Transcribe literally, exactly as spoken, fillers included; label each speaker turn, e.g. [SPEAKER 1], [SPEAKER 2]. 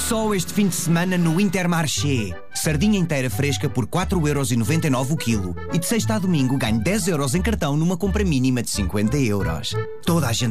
[SPEAKER 1] Só este fim de semana no Intermarché. Sardinha inteira fresca por quatro euros e noventa e nove o quilo. E de sexta a domingo ganho dez euros em cartão numa compra mínima de cinquenta euros. Toda a gente